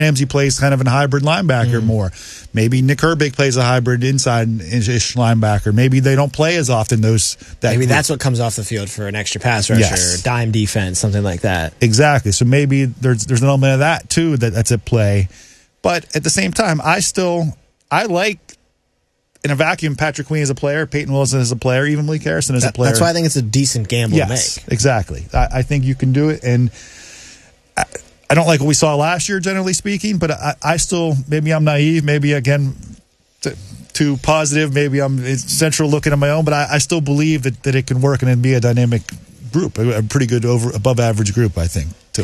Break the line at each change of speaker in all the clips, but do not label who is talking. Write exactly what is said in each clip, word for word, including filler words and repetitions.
Ramsey plays kind of a hybrid linebacker mm. more. Maybe Nick Herbig plays a hybrid inside-ish linebacker. Maybe they don't play as often. Those that
Maybe
group.
That's what comes off the field for an extra pass rusher,
yes.
dime defense, something like that.
Exactly. So maybe there's there's an element of that, too, that, that's at play. But at the same time, I still – I like – in a vacuum, Patrick Queen as a player, Peyton Wilson as a player, even Malik Harrison as
that,
a player.
That's why I think it's a decent gamble
yes,
to make.
Exactly. I, I think you can do it. And I, I don't like what we saw last year, generally speaking, but I, I still, maybe I'm naive, maybe, again, t- too positive, maybe I'm central looking at my own, but I, I still believe that, that it can work and it'd be a dynamic group, a, a pretty good, over above average group, I think, too.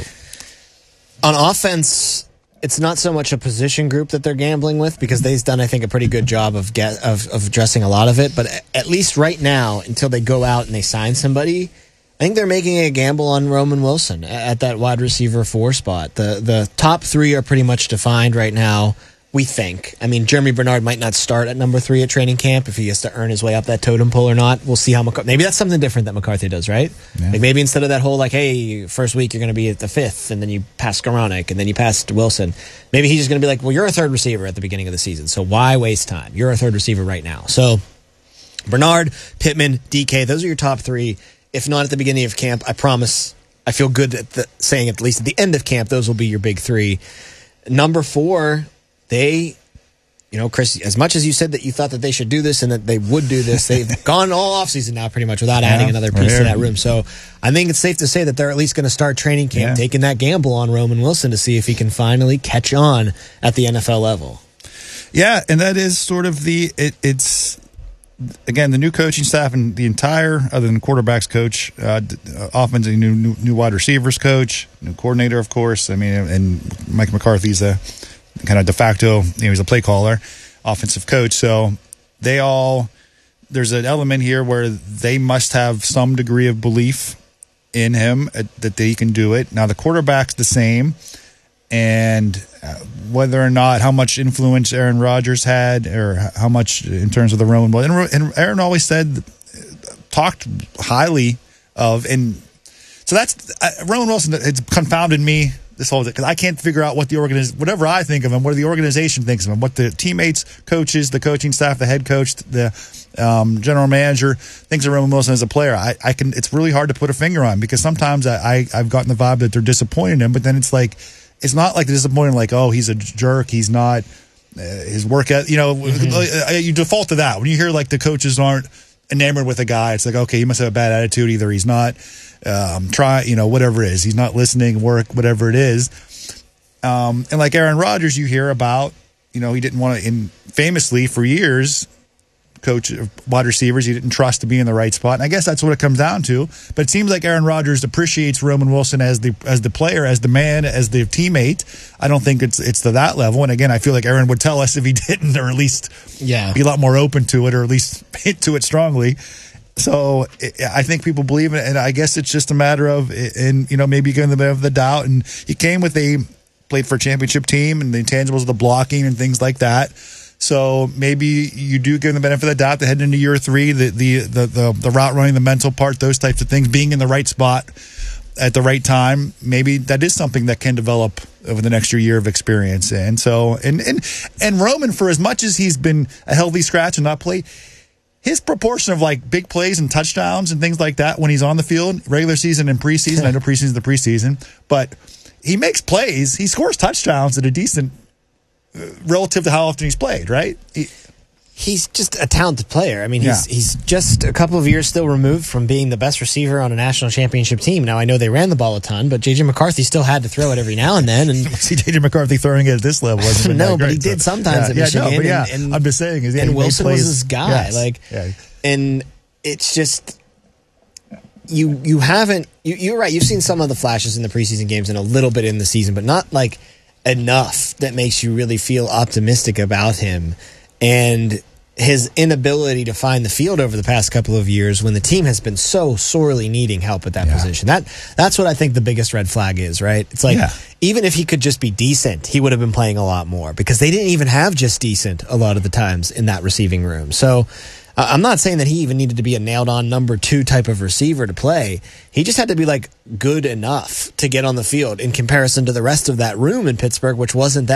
On offense, it's not so much a position group that they're gambling with because they've done, I think, a pretty good job of get, of, of addressing a lot of it. But at least right now, until they go out and they sign somebody, I think they're making a gamble on Roman Wilson at that wide receiver four spot. The the top three are pretty much defined right now, we think. I mean, Jeremy Bernard might not start at number three at training camp if he has to earn his way up that totem pole or not. We'll see how McCarthy. Maybe that's something different that McCarthy does, right? Yeah. Like maybe instead of that whole like, hey, first week you're going to be at the fifth, and then you pass Skoranek, and then you pass Wilson. Maybe he's just going to be like, well, you're a third receiver at the beginning of the season, so why waste time? You're a third receiver right now. So Bernard, Pittman, D K, those are your top three. If not at the beginning of camp, I promise. I feel good at the, saying at least at the end of camp, those will be your big three. Number four. They, you know, Chris, as much as you said that you thought that they should do this and that they would do this, they've gone all offseason now pretty much without yeah, adding another piece to that room. So I think it's safe to say that they're at least going to start training camp, yeah. taking that gamble on Roman Wilson to see if he can finally catch on at the N F L level.
Yeah, and that is sort of the, it, it's, again, the new coaching staff and the entire, other than quarterbacks coach, uh, offensive, new, new new wide receivers coach, new coordinator, of course. I mean, and Mike McCarthy's a kind of de facto, you know, he's a play caller, offensive coach. So they all, there's an element here where they must have some degree of belief in him uh, that they can do it. Now the quarterback's the same, and uh, whether or not how much influence Aaron Rodgers had, or how much in terms of the Roman, and, and Aaron always said, talked highly of, and so that's uh, Roman Wilson. It's confounded me. This whole because I can't figure out what the organiz whatever I think of him, what the organization thinks of him, what the teammates, coaches, the coaching staff, the head coach, the um, general manager thinks of Roman Wilson as a player. I, I can. It's really hard to put a finger on because sometimes I, I I've gotten the vibe that they're disappointing him, but then it's like it's not like disappointing like oh he's a jerk, he's not uh, his work ethic. You know, mm-hmm. you default to that when you hear like the coaches aren't enamored with a guy. It's like okay, he must have a bad attitude. Either he's not. Um, try, you know, whatever it is. He's not listening, work, whatever it is. Um, and like Aaron Rodgers, you hear about, you know, he didn't want to, in famously for years, coach wide receivers, he didn't trust to be in the right spot. And I guess that's what it comes down to. But it seems like Aaron Rodgers appreciates Roman Wilson as the as the player, as the man, as the teammate. I don't think it's it's to that level. And again, I feel like Aaron would tell us if he didn't, or at least
yeah.
be a lot more open to it, or at least hint to it strongly. So I think people believe in it, and I guess it's just a matter of, and you know, maybe giving them a bit of the doubt. And he came with a played for a championship team, and the intangibles of the blocking and things like that. So maybe you do give them the benefit of the doubt to head into year three, the the the the, the route running, the mental part, those types of things, being in the right spot at the right time. Maybe that is something that can develop over the next year of experience. And so, and and and Roman, for as much as he's been a healthy scratch and not played, his proportion of like big plays and touchdowns and things like that when he's on the field, regular season and preseason, I know preseason is the preseason, but he makes plays. He scores touchdowns at a decent, uh, relative to how often he's played, right? He,
he's just a talented player. I mean, he's
yeah.
he's just a couple of years still removed from being the best receiver on a national championship team. Now, I know they ran the ball a ton, but J J McCarthy still had to throw it every now and then. And
see J J McCarthy throwing it at this level.
No, but
great,
he did
so.
sometimes
yeah,
at
yeah,
Michigan.
No, but yeah,
and, and,
I'm just saying. Is, yeah,
and
he
Wilson
plays,
was his guy.
Yes,
like,
yeah.
And it's just... You you haven't you, you're right. You've seen some of the flashes in the preseason games and a little bit in the season, but not like enough that makes you really feel optimistic about him and his inability to find the field over the past couple of years when the team has been so sorely needing help at that yeah. position. That that's what I think the biggest red flag is, right? It's like yeah. even if he could just be decent, he would have been playing a lot more because they didn't even have just decent a lot of the times in that receiving room. So I- I'm not saying that he even needed to be a nailed-on number two type of receiver to play. He just had to be like good enough to get on the field in comparison to the rest of that room in Pittsburgh, which wasn't that